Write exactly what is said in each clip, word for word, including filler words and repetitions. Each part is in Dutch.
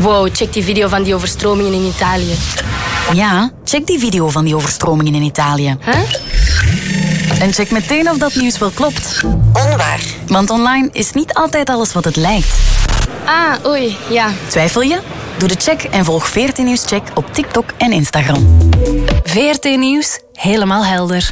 Wow, check die video van die overstromingen in Italië. Ja, check die video van die overstromingen in Italië. Huh? En check meteen of dat nieuws wel klopt. Onwaar. Want online is niet altijd alles wat het lijkt. Ah, oei, ja. Twijfel je? Doe de check en volg V R T Nieuws Check op TikTok en Instagram. V R T Nieuws, helemaal helder.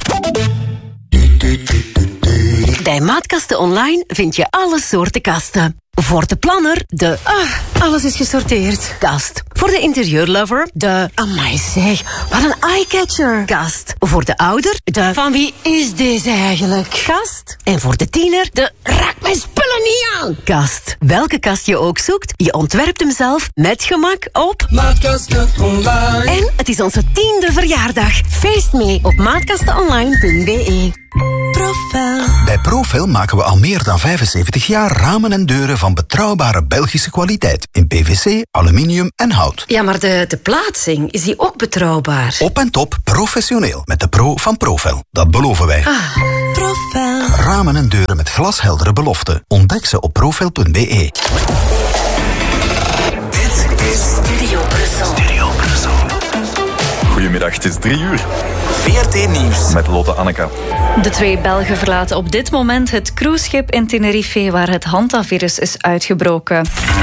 Bij Maatkasten Online vind je alle soorten kasten. Voor de planner, de... Ah, alles is gesorteerd. Kast. Voor de interieurlover, de... Amai zeg, wat een eyecatcher. Kast. Voor de ouder, de... Van wie is deze eigenlijk? Kast. En voor de tiener, de... Raak mijn spullen niet aan. Kast. Welke kast je ook zoekt, je ontwerpt hem zelf met gemak op... Maatkasten Online. En het is onze tiende verjaardag. Feest mee op maatkastenonline punt b e. Profel. Bij Profel maken we al meer dan vijfenzeventig jaar ramen en deuren van betrouwbare Belgische kwaliteit. In P V C, aluminium en hout. Ja, maar de, de plaatsing, is die ook betrouwbaar? Op en top professioneel met de pro van Profel. Dat beloven wij. Ah, Profel. Ramen en deuren met glasheldere beloften. Ontdek ze op profel punt b e. Dit is Studio Brussel. Studio Brussel. Goedemiddag, het is drie uur. V R T Nieuws. Met Lotte Anneka. De twee Belgen verlaten op dit moment het cruiseschip in Tenerife waar het hantavirus is uitgebroken.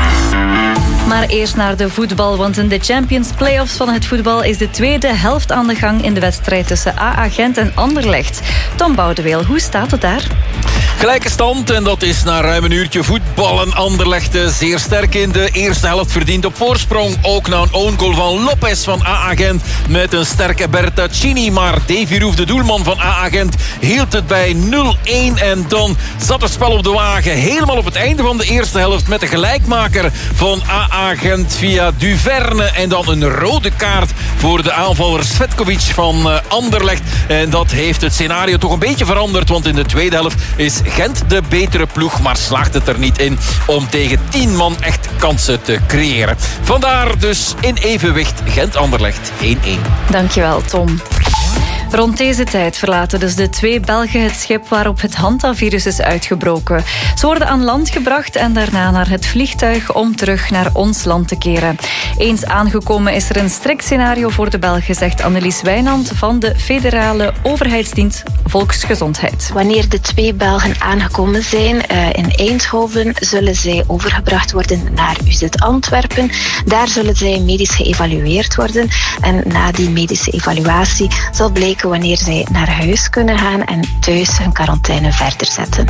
Maar eerst naar de voetbal, want in de Champions Playoffs van het voetbal is de tweede helft aan de gang in de wedstrijd tussen A A Gent en Anderlecht. Tom Boudeweel, hoe staat het daar? Gelijke stand en dat is na ruim een uurtje voetballen. Anderlecht zeer sterk in de eerste helft, verdient op voorsprong. Ook na een own goal van Lopez van A A Gent met een sterke Bertaccini. Maar Davy Roef, de doelman van A A Gent, hield het bij nul-één. En dan zat het spel op de wagen helemaal op het einde van de eerste helft met de gelijkmaker van A A Gent via Duverne. En dan een rode kaart voor de aanvaller Svetkovic van Anderlecht. En dat heeft het scenario toch een beetje veranderd, want in de tweede helft is Gent de betere ploeg, maar slaagt het er niet in om tegen tien man echt kansen te creëren. Vandaar dus in evenwicht Gent-Anderlecht één-één. Dankjewel, Tom. Rond deze tijd verlaten dus de twee Belgen het schip waarop het hantavirus is uitgebroken. Ze worden aan land gebracht en daarna naar het vliegtuig om terug naar ons land te keren. Eens aangekomen is er een strikt scenario voor de Belgen, zegt Annelies Wijnand van de Federale Overheidsdienst Volksgezondheid. Wanneer de twee Belgen aangekomen zijn uh, in Eindhoven, zullen zij overgebracht worden naar U Z Antwerpen. Daar zullen zij medisch geëvalueerd worden. En na die medische evaluatie zal blijken wanneer zij naar huis kunnen gaan en thuis hun quarantaine verder zetten.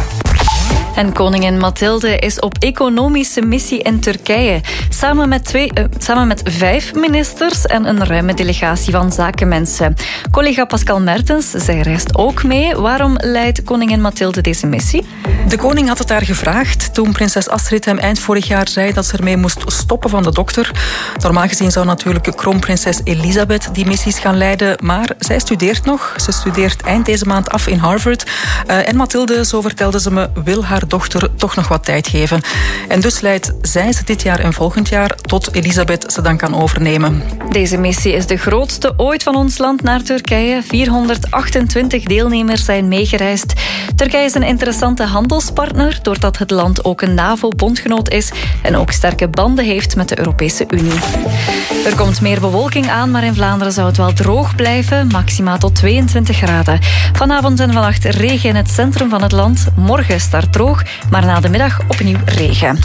En koningin Mathilde is op economische missie in Turkije. Samen met, twee, uh, samen met vijf ministers en een ruime delegatie van zakenmensen. Collega Pascal Mertens, zij reist ook mee. Waarom leidt koningin Mathilde deze missie? De koning had het haar gevraagd toen prinses Astrid hem eind vorig jaar zei dat ze ermee moest stoppen van de dokter. Normaal gezien zou natuurlijk kroonprinses Elisabeth die missies gaan leiden, maar zij studeert nog. Ze studeert eind deze maand af in Harvard. Uh, en Mathilde, zo vertelde ze me, wil haar dochter toch nog wat tijd geven. En dus leidt zij ze dit jaar en volgend jaar tot Elisabeth ze dan kan overnemen. Deze missie is de grootste ooit van ons land naar Turkije. vierhonderdachtentwintig deelnemers zijn meegereisd. Turkije is een interessante handelspartner, doordat het land ook een NAVO-bondgenoot is en ook sterke banden heeft met de Europese Unie. Er komt meer bewolking aan, maar in Vlaanderen zou het wel droog blijven. Maxima tot tweeëntwintig graden. Vanavond en vannacht regen in het centrum van het land. Morgen start droog, maar na de middag opnieuw regen.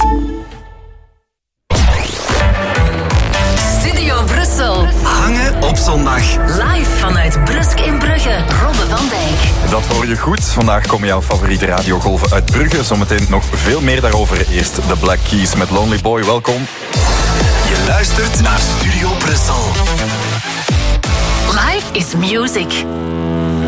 Studio Brussel. Hangen op zondag. Live vanuit Brusk in Brugge. Robbe van Dijk. Dat hoor je goed. Vandaag komen jouw favoriete radiogolven uit Brugge. Zometeen nog veel meer daarover. Eerst de Black Keys met Lonely Boy. Welkom. Je luistert naar Studio Brussel. Life is music.